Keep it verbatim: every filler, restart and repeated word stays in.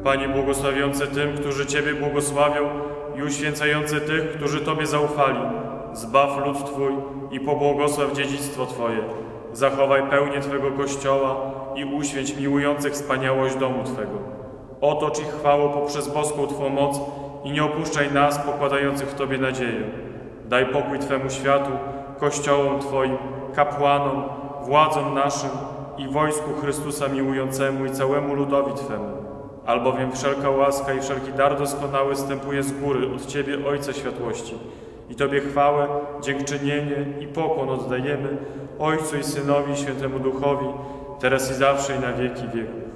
Panie błogosławiący tym, którzy Ciebie błogosławią i uświęcający tych, którzy Tobie zaufali. Zbaw lud Twój i pobłogosław dziedzictwo Twoje. Zachowaj pełnię Twego Kościoła i uświęć miłujących wspaniałość domu Twego. Otocz ich chwałą poprzez boską Twą moc i nie opuszczaj nas, pokładających w Tobie nadzieję. Daj pokój Twemu światu, kościołom Twoim, kapłanom, władzom naszym i wojsku Chrystusa miłującemu i całemu ludowi Twemu. Albowiem wszelka łaska i wszelki dar doskonały zstępuje z góry od Ciebie, Ojcze światłości. I Tobie chwałę, dziękczynienie i pokłon oddajemy, Ojcu i Synowi i Świętemu Duchowi, teraz i zawsze i na wieki wieków.